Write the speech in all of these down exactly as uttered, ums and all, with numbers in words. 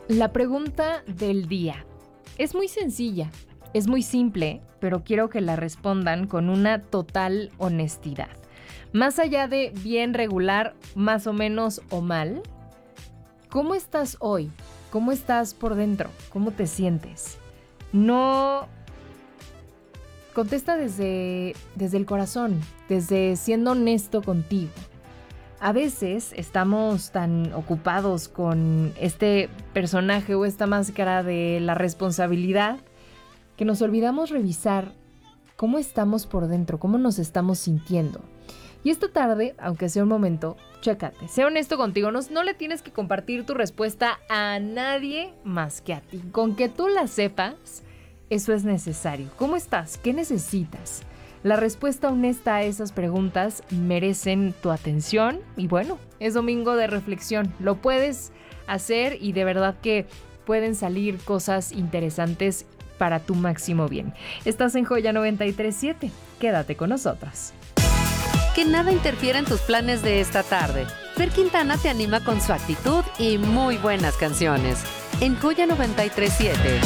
La pregunta del día es muy sencilla, es muy simple, pero quiero que la respondan con una total honestidad. Más allá de bien, regular, más o menos o mal, ¿cómo estás hoy? ¿Cómo estás por dentro? ¿Cómo te sientes? No... Contesta desde, desde el corazón, desde siendo honesto contigo. A veces estamos tan ocupados con este personaje o esta máscara de la responsabilidad que nos olvidamos revisar cómo estamos por dentro, cómo nos estamos sintiendo. Y esta tarde, aunque sea un momento, chécate, sé honesto contigo, no, no le tienes que compartir tu respuesta a nadie más que a ti. Con que tú la sepas, eso es necesario. ¿Cómo estás? ¿Qué necesitas? La respuesta honesta a esas preguntas merecen tu atención y bueno, es domingo de reflexión. Lo puedes hacer y de verdad que pueden salir cosas interesantes para tu máximo bien. Estás en Joya noventa y tres punto siete. Quédate con nosotros. Que nada interfiera en tus planes de esta tarde. Fer Quintana te anima con su actitud y muy buenas canciones. En Joya noventa y tres punto siete.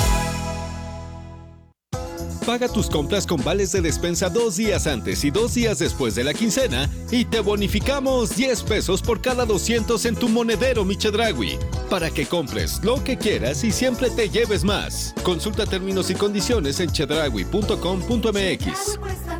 Paga tus compras con vales de despensa dos días antes y dos días después de la quincena y te bonificamos diez pesos por cada doscientos en tu monedero Mi Chedraui, para que compres lo que quieras y siempre te lleves más. Consulta términos y condiciones en chedraui punto com punto m x.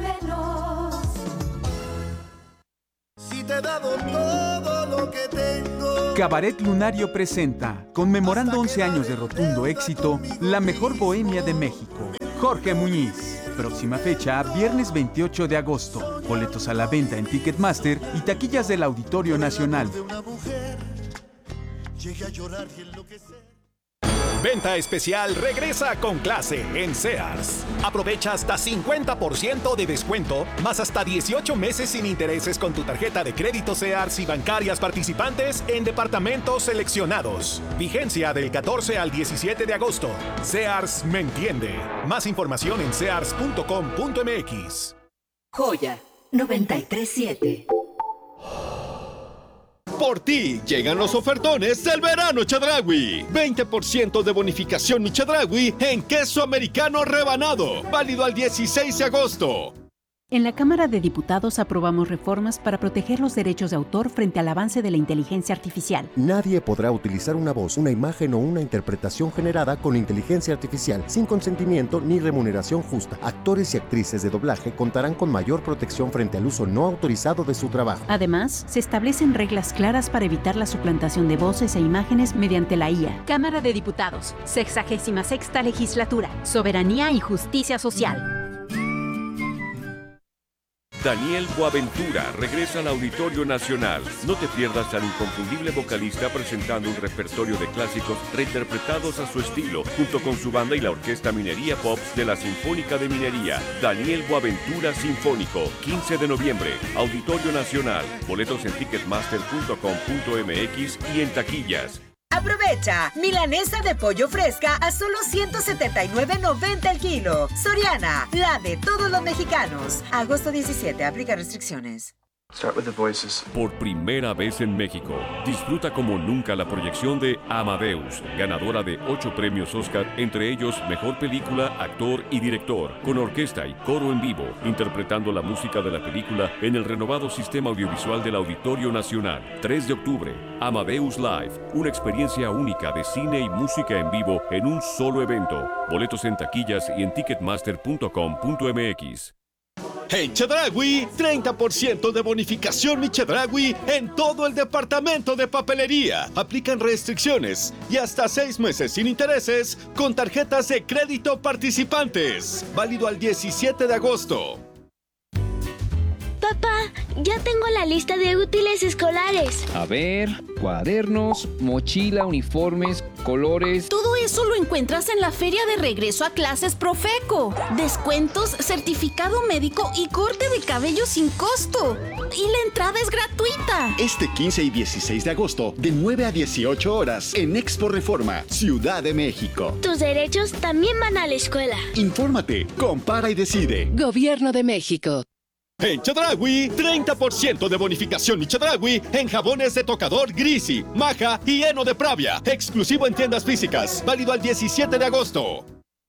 Si te he dado todo lo que tengo. Cabaret Lunario presenta, conmemorando once años de rotundo éxito, la mejor bohemia de México. Jorge Muñiz. Próxima fecha, viernes veintiocho de agosto. Boletos a la venta en Ticketmaster y taquillas del Auditorio Nacional. Venta especial regresa con clase en Sears. Aprovecha hasta cincuenta por ciento de descuento, más hasta dieciocho meses sin intereses con tu tarjeta de crédito Sears y bancarias participantes en departamentos seleccionados. Vigencia del catorce al diecisiete de agosto. Sears me entiende. Más información en sears punto com punto m x. Joya noventa y tres punto siete. Por ti llegan los ofertones del verano Chedraui. veinte por ciento de bonificación Mi Chedraui en queso americano rebanado. Válido al dieciséis de agosto. En la Cámara de Diputados aprobamos reformas para proteger los derechos de autor frente al avance de la inteligencia artificial. Nadie podrá utilizar una voz, una imagen o una interpretación generada con inteligencia artificial sin consentimiento ni remuneración justa. Actores y actrices de doblaje contarán con mayor protección frente al uso no autorizado de su trabajo. Además, se establecen reglas claras para evitar la suplantación de voces e imágenes mediante la I A. Cámara de Diputados, sexagésima sexta legislatura, soberanía y justicia social. Daniel Boaventura regresa al Auditorio Nacional. No te pierdas al inconfundible vocalista presentando un repertorio de clásicos reinterpretados a su estilo, junto con su banda y la Orquesta Minería Pops de la Sinfónica de Minería. Daniel Boaventura Sinfónico, quince de noviembre, Auditorio Nacional. Boletos en ticketmaster punto com punto m x y en taquillas. Aprovecha, milanesa de pollo fresca a solo ciento setenta y nueve noventa el kilo. Soriana, la de todos los mexicanos. Agosto diecisiete, aplica restricciones. Start with the voices. Por primera vez en México, disfruta como nunca la proyección de Amadeus, ganadora de ocho premios Oscar, entre ellos Mejor Película, Actor y Director, con orquesta y coro en vivo, interpretando la música de la película en el renovado sistema audiovisual del Auditorio Nacional. tres de octubre, Amadeus Live, una experiencia única de cine y música en vivo en un solo evento. Boletos en taquillas y en ticketmaster punto com punto m x. En Chedraui, treinta por ciento de bonificación Mi Chedraui en todo el departamento de papelería. Aplican restricciones y hasta seis meses sin intereses con tarjetas de crédito participantes. Válido al diecisiete de agosto. Papá, ya tengo la lista de útiles escolares. A ver, cuadernos, mochila, uniformes, colores. Todo eso lo encuentras en la Feria de Regreso a Clases Profeco. Descuentos, certificado médico y corte de cabello sin costo. Y la entrada es gratuita. Este quince y dieciséis de agosto, de nueve a dieciocho horas, en Expo Reforma, Ciudad de México. Tus derechos también van a la escuela. Infórmate, compara y decide. Gobierno de México. En Chedraui, treinta por ciento de bonificación y Chedraui en jabones de tocador Grisi, Maja y Heno de Pravia. Exclusivo en tiendas físicas. Válido al diecisiete de agosto.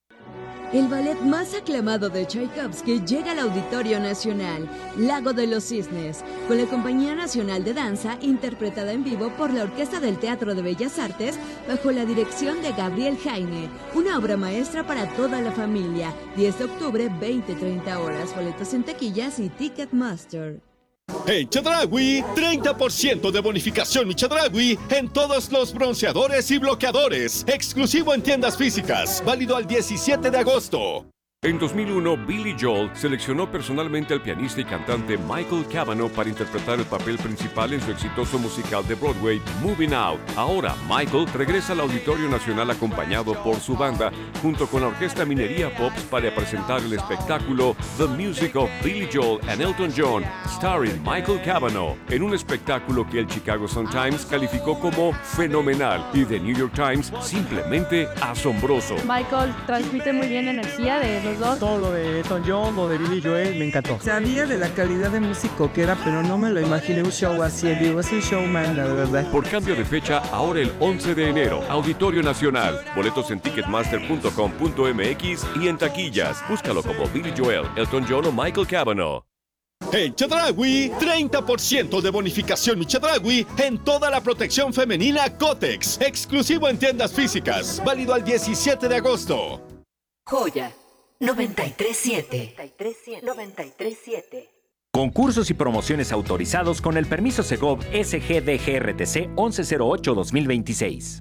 El ballet más aclamado de Tchaikovsky llega al Auditorio Nacional, Lago de los Cisnes, con la Compañía Nacional de Danza, interpretada en vivo por la Orquesta del Teatro de Bellas Artes, bajo la dirección de Gabriel Jaime. Una obra maestra para toda la familia. diez de octubre, veinte treinta horas. Boletos en taquillas y Ticketmaster. En Chedraui, treinta por ciento de bonificación y Chedraui en todos los bronceadores y bloqueadores. Exclusivo en tiendas físicas. Válido al diecisiete de agosto. En dos mil uno, Billy Joel seleccionó personalmente al pianista y cantante Michael Cavanaugh para interpretar el papel principal en su exitoso musical de Broadway, Moving Out. Ahora, Michael regresa al Auditorio Nacional acompañado por su banda, junto con la Orquesta Minería Pops, para presentar el espectáculo The Music of Billy Joel and Elton John, starring Michael Cavanaugh, en un espectáculo que el Chicago Sun-Times calificó como fenomenal y The New York Times simplemente asombroso. Michael transmite muy bien energía de los dos. Todo lo de Elton John, lo de Billy Joel, me encantó. Sabía de la calidad de músico que era, pero no me lo imaginé un show así en vivo. Es un showman, la verdad. Por cambio de fecha, ahora el once de enero, Auditorio Nacional. Boletos en ticketmaster punto com punto m x y en taquillas. Búscalo como Billy Joel, Elton John o Michael Cavanaugh. En Chedraui, treinta por ciento de bonificación y Chedraui en toda la protección femenina Kotex. Exclusivo en tiendas físicas. Válido al diecisiete de agosto. Joya noventa y tres siete. noventa y tres siete. Concursos y promociones autorizados con el permiso Segov S G D G R T C once cero ocho guión dos mil veintiséis.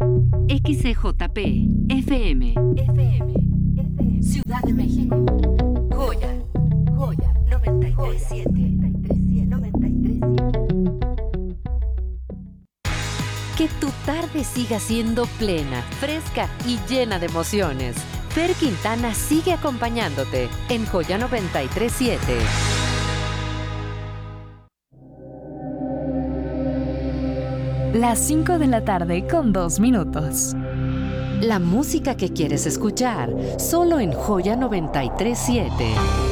X C J P F M. F M. Ciudad de México. Joya. Joya noventa y tres siete. noventa y tres siete. Que tu tarde siga siendo plena, fresca y llena de emociones. Fer Quintana sigue acompañándote en Joya noventa y tres siete. Las cinco de la tarde con dos minutos. La música que quieres escuchar, solo en Joya noventa y tres siete.